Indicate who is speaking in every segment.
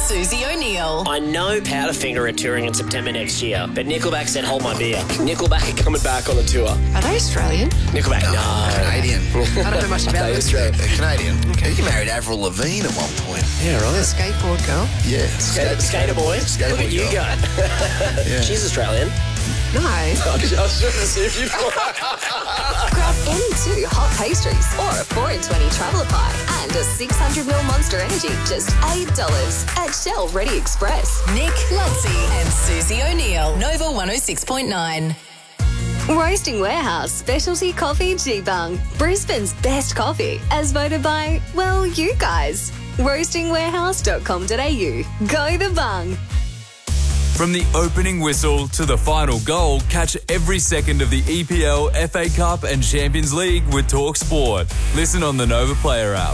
Speaker 1: Susie O'Neill.
Speaker 2: I know Powderfinger are touring in September next year, but Nickelback said hold my beer. Nickelback are coming back on the tour.
Speaker 3: Are they Australian?
Speaker 2: Nickelback, no.
Speaker 4: Canadian.
Speaker 3: I don't know much about them.
Speaker 4: They're Canadian. Okay. He married Avril Lavigne at one point.
Speaker 2: Yeah, right.
Speaker 3: The skateboard girl.
Speaker 4: Yeah.
Speaker 2: Skater boy.
Speaker 4: Skater
Speaker 2: Look at
Speaker 4: boy
Speaker 2: you
Speaker 4: girl.
Speaker 2: go.
Speaker 4: Yeah.
Speaker 2: She's Australian.
Speaker 3: No.
Speaker 2: I was trying to see if you
Speaker 1: Grab any 2 hot pastries or a 4 in 20 traveller pie and a 600ml Monster Energy, just $8 at Shell Ready Express. Nick, Lutsy and Susie O'Neill. Nova 106.9. Roasting Warehouse Specialty Coffee G-Bung. Brisbane's best coffee, as voted by, well, you guys. roastingwarehouse.com.au. Go the bung.
Speaker 5: From the opening whistle to the final goal, catch every second of the EPL, FA Cup and Champions League with TalkSport. Listen on the Nova Player app.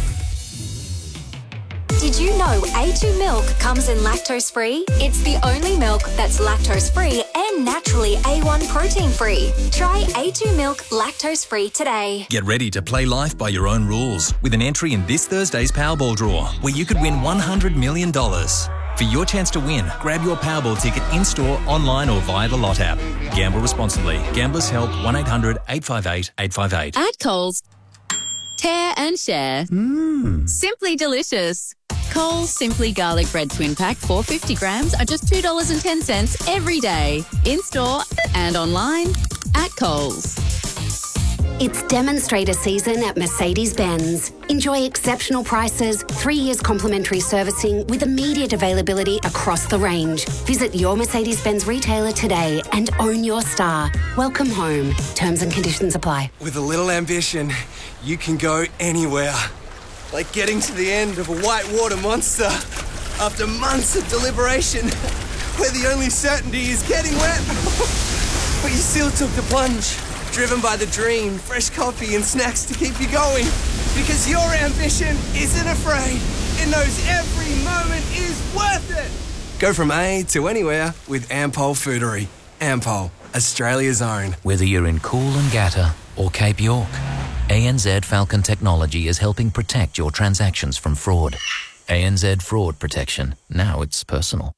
Speaker 6: Did you know A2 milk comes in lactose-free? It's the only milk that's lactose-free and naturally A1 protein-free. Try A2 milk lactose-free today.
Speaker 7: Get ready to play life by your own rules with an entry in this Thursday's Powerball draw, where you could win $100 million. For your chance to win, grab your Powerball ticket in-store, online or via the Lot app. Gamble responsibly. Gamblers Help 1-800-858-858.
Speaker 8: At Coles, tear and share. Simply delicious. Coles Simply Garlic Bread Twin Pack 450 grams are just $2.10 every day. In-store and online at Coles.
Speaker 9: It's demonstrator season at Mercedes-Benz. Enjoy exceptional prices, 3 years complimentary servicing with immediate availability across the range. Visit your Mercedes-Benz retailer today and own your star. Welcome home. Terms and conditions apply.
Speaker 10: With a little ambition, you can go anywhere. Like getting to the end of a whitewater monster after months of deliberation, where the only certainty is getting wet. But you still took the plunge. Driven by the dream, fresh coffee and snacks to keep you going. Because your ambition isn't afraid. It knows every moment is worth it. Go from A to anywhere with Ampol Foodery. Ampol, Australia's own.
Speaker 11: Whether you're in Coolangatta or Cape York, ANZ Falcon Technology is helping protect your transactions from fraud. ANZ Fraud Protection. Now it's personal.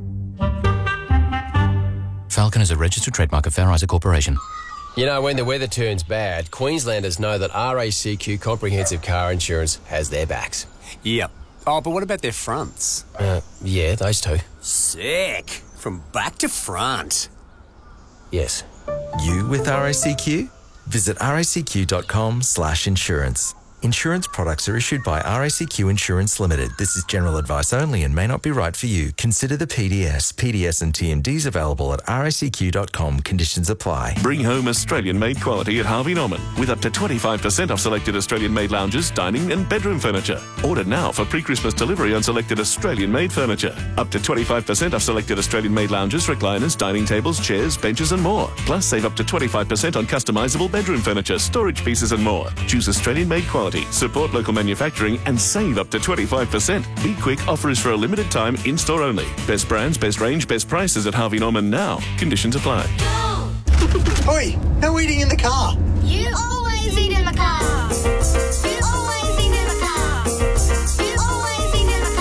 Speaker 11: Falcon is a registered trademark of Fair Isaac Corporation.
Speaker 12: You know, when the weather turns bad, Queenslanders know that RACQ Comprehensive Car Insurance has their backs.
Speaker 13: Yep. Oh, but what about their fronts?
Speaker 12: Yeah, those two.
Speaker 13: Sick. From back to front.
Speaker 12: Yes.
Speaker 14: You with RACQ? Visit racq.com/insurance. Insurance products are issued by RACQ Insurance Limited. This is general advice only and may not be right for you. Consider the PDS. PDS and TMDs available at racq.com. Conditions apply.
Speaker 15: Bring home Australian-made quality at Harvey Norman with up to 25% off selected Australian-made lounges, dining and bedroom furniture. Order now for pre-Christmas delivery on selected Australian-made furniture. Up to 25% off selected Australian-made lounges, recliners, dining tables, chairs, benches and more. Plus, save up to 25% on customisable bedroom furniture, storage pieces and more. Choose Australian-made quality. Support local manufacturing and save up to 25%. Be quick, offer is for a limited time, in-store only. Best brands, best range, best prices at Harvey Norman now. Conditions apply.
Speaker 16: Oi, no eating in the car.
Speaker 17: You always eat in the car. You always eat in the car. You always eat in the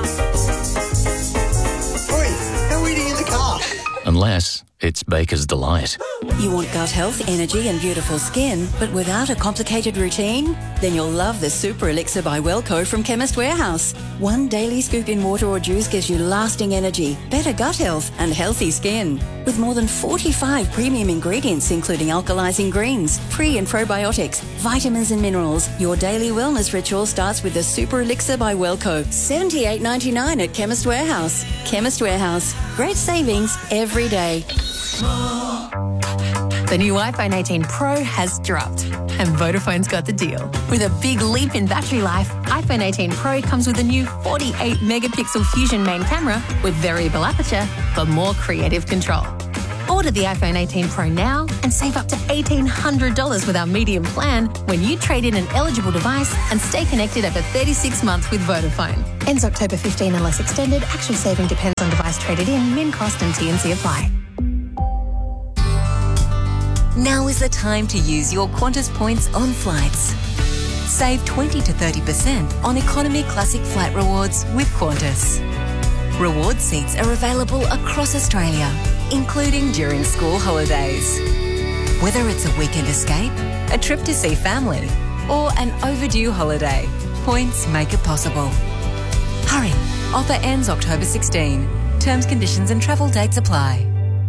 Speaker 17: car.
Speaker 16: Oi, no eating in the car.
Speaker 11: Unless it's Baker's Delight.
Speaker 18: You want gut health, energy and beautiful skin, but without a complicated routine? Then you'll love the Super Elixir by Wellco from Chemist Warehouse. One daily scoop in water or juice gives you lasting energy, better gut health and healthy skin. With more than 45 premium ingredients including alkalizing greens, pre and probiotics, vitamins and minerals, your daily wellness ritual starts with the Super Elixir by Wellco. $78.99 at Chemist Warehouse. Chemist Warehouse. Great savings every day.
Speaker 19: The new iPhone 18 Pro has dropped, and Vodafone's got the deal. With a big leap in battery life, iPhone 18 Pro comes with a new 48-megapixel Fusion main camera with variable aperture for more creative control. Order the iPhone 18 Pro now and save up to $1,800 with our medium plan when you trade in an eligible device and stay connected over 36 months with Vodafone. Ends October 15 unless extended. Actual saving depends on device traded in, min cost and T&C apply.
Speaker 20: Now is the time to use your Qantas points on flights. Save 20 to 30% on Economy Classic flight rewards with Qantas. Reward seats are available across Australia, including during school holidays. Whether it's a weekend escape, a trip to see family, or an overdue holiday, points make it possible. Hurry, offer ends October 16. Terms, conditions and travel dates apply.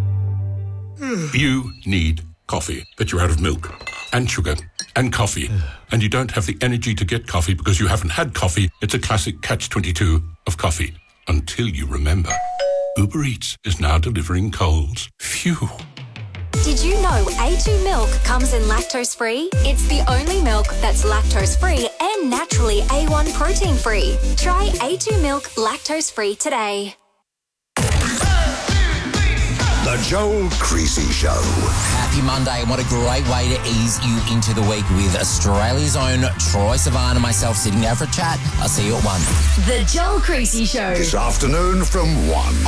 Speaker 21: You need coffee, but you're out of milk and sugar and coffee, and you don't have the energy to get coffee because you haven't had coffee. It's a classic catch-22 of coffee, until you remember. Uber Eats is now delivering Coles. Phew.
Speaker 6: Did you know A2 milk comes in lactose-free? It's the only milk that's lactose-free and naturally A1 protein-free. Try A2 milk lactose-free today.
Speaker 22: The Joel Creasy Show.
Speaker 23: Happy Monday. What a great way to ease you into the week with Australia's own Troy Sivan and myself sitting down for a chat. I'll see you at 1.
Speaker 1: The Joel Creasy Show.
Speaker 22: This afternoon from 1.